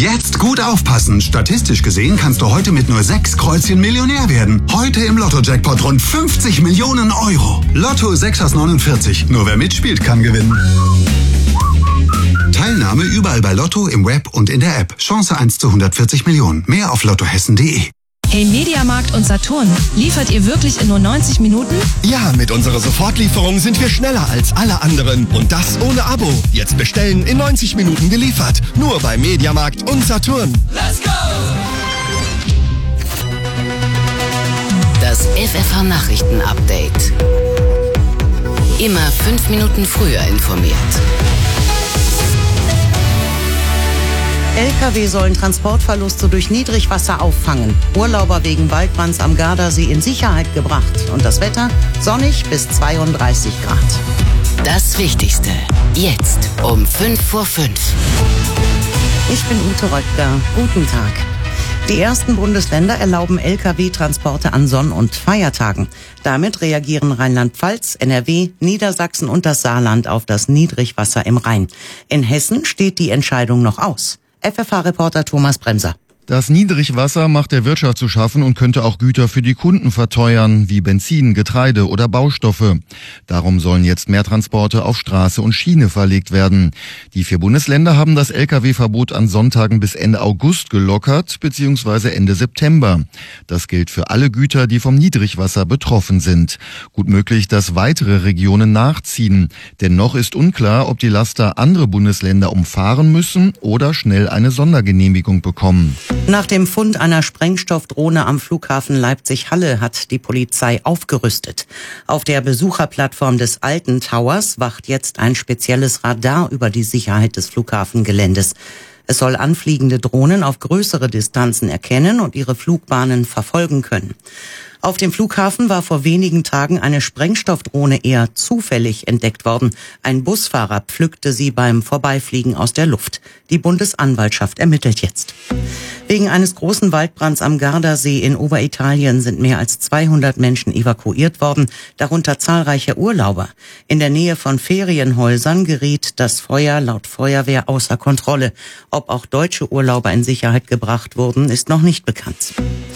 Jetzt gut aufpassen. Statistisch gesehen kannst du heute mit nur 6 Kreuzchen Millionär werden. Heute im Lotto-Jackpot rund 50 Millionen Euro. Lotto 6 aus 49. Nur wer mitspielt, kann gewinnen. Teilnahme überall bei Lotto, im Web und in der App. Chance 1 zu 140 Millionen. Mehr auf lottohessen.de. Hey, Mediamarkt und Saturn, liefert ihr wirklich in nur 90 Minuten? Ja, mit unserer Sofortlieferung sind wir schneller als alle anderen. Und das ohne Abo. Jetzt bestellen, in 90 Minuten geliefert. Nur bei Mediamarkt und Saturn. Let's go! Das FFH-Nachrichten-Update. Immer 5 Minuten früher informiert. LKW sollen Transportverluste durch Niedrigwasser auffangen. Urlauber wegen Waldbrands am Gardasee in Sicherheit gebracht. Und das Wetter? Sonnig bis 32 Grad. Das Wichtigste. Jetzt um 5:05 Ich bin Ute Röttger. Guten Tag. Die ersten Bundesländer erlauben Lkw-Transporte an Sonn- und Feiertagen. Damit reagieren Rheinland-Pfalz, NRW, Niedersachsen und das Saarland auf das Niedrigwasser im Rhein. In Hessen steht die Entscheidung noch aus. FFH-Reporter Thomas Bremser. Das Niedrigwasser macht der Wirtschaft zu schaffen und könnte auch Güter für die Kunden verteuern, wie Benzin, Getreide oder Baustoffe. Darum sollen jetzt mehr Transporte auf Straße und Schiene verlegt werden. Die 4 Bundesländer haben das Lkw-Verbot an Sonntagen bis Ende August gelockert, bzw. Ende September. Das gilt für alle Güter, die vom Niedrigwasser betroffen sind. Gut möglich, dass weitere Regionen nachziehen. Denn noch ist unklar, ob die Laster andere Bundesländer umfahren müssen oder schnell eine Sondergenehmigung bekommen. Nach dem Fund einer Sprengstoffdrohne am Flughafen Leipzig-Halle hat die Polizei aufgerüstet. Auf der Besucherplattform des alten Towers wacht jetzt ein spezielles Radar über die Sicherheit des Flughafengeländes. Es soll anfliegende Drohnen auf größere Distanzen erkennen und ihre Flugbahnen verfolgen können. Auf dem Flughafen war vor wenigen Tagen eine Sprengstoffdrohne eher zufällig entdeckt worden. Ein Busfahrer pflückte sie beim Vorbeifliegen aus der Luft. Die Bundesanwaltschaft ermittelt jetzt. Wegen eines großen Waldbrands am Gardasee in Oberitalien sind mehr als 200 Menschen evakuiert worden, darunter zahlreiche Urlauber. In der Nähe von Ferienhäusern geriet das Feuer laut Feuerwehr außer Kontrolle. Ob auch deutsche Urlauber in Sicherheit gebracht wurden, ist noch nicht bekannt.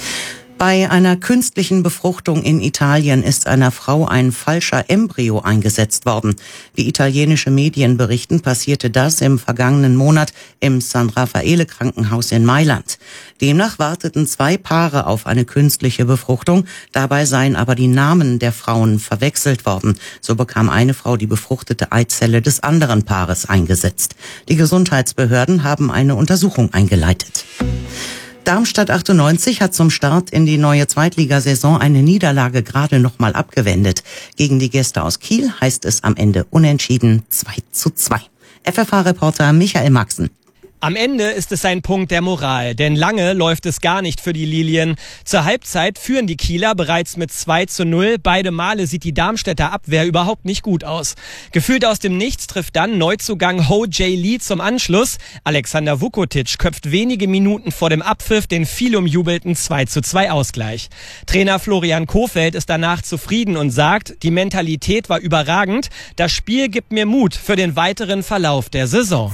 Bei einer künstlichen Befruchtung in Italien ist einer Frau ein falscher Embryo eingesetzt worden. Wie italienische Medien berichten, passierte das im vergangenen Monat im San Raffaele Krankenhaus in Mailand. Demnach warteten 2 Paare auf eine künstliche Befruchtung. Dabei seien aber die Namen der Frauen verwechselt worden. So bekam eine Frau die befruchtete Eizelle des anderen Paares eingesetzt. Die Gesundheitsbehörden haben eine Untersuchung eingeleitet. Darmstadt 98 hat zum Start in die neue Zweitligasaison eine Niederlage gerade noch mal abgewendet. Gegen die Gäste aus Kiel heißt es am Ende unentschieden 2:2. FFH-Reporter Michael Maxen. Am Ende ist es ein Punkt der Moral, denn lange läuft es gar nicht für die Lilien. Zur Halbzeit führen die Kieler bereits mit 2:0. Beide Male sieht die Darmstädter Abwehr überhaupt nicht gut aus. Gefühlt aus dem Nichts trifft dann Neuzugang Ho Jae Lee zum Anschluss. Alexander Vukotic köpft wenige Minuten vor dem Abpfiff den viel umjubelten 2:2 Ausgleich. Trainer Florian Kohfeldt ist danach zufrieden und sagt, die Mentalität war überragend. Das Spiel gibt mir Mut für den weiteren Verlauf der Saison.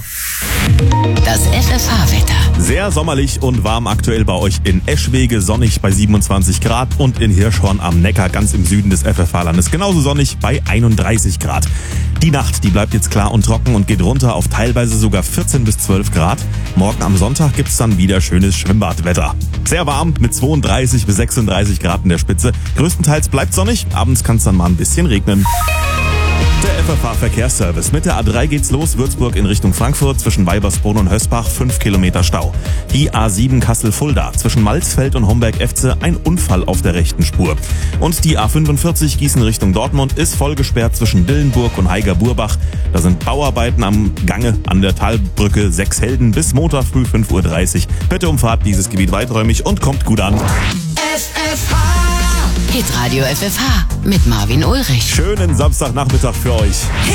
Das FFH-Wetter. Sehr sommerlich und warm aktuell bei euch in Eschwege, sonnig bei 27 Grad und in Hirschhorn am Neckar, ganz im Süden des FFH-Landes, genauso sonnig bei 31 Grad. Die Nacht, die bleibt jetzt klar und trocken und geht runter auf teilweise sogar 14 bis 12 Grad. Morgen am Sonntag gibt's dann wieder schönes Schwimmbadwetter. Sehr warm mit 32 bis 36 Grad in der Spitze. Größtenteils bleibt sonnig, abends kann's dann mal ein bisschen regnen. Der FFH-Verkehrsservice. Mit der A3 geht's los, Würzburg in Richtung Frankfurt, zwischen Weibersbrunn und Hösbach 5 Kilometer Stau. Die A7 Kassel-Fulda, zwischen Malzfeld und Homberg-Efze ein Unfall auf der rechten Spur. Und die A45 Gießen Richtung Dortmund ist voll gesperrt zwischen Dillenburg und Heiger-Burbach. Da sind Bauarbeiten am Gange an der Talbrücke 6 Helden bis Montag früh 5:30 Uhr. Bitte umfahrt dieses Gebiet weiträumig und kommt gut an. FFH Hitradio FFH mit Marvin Ulrich. Schönen Samstagnachmittag für euch.